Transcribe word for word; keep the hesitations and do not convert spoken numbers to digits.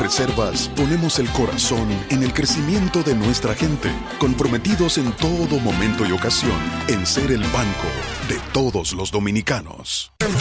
Banreservas ponemos el corazón en el crecimiento de nuestra gente, comprometidos en todo momento y ocasión en ser el banco de todos los dominicanos.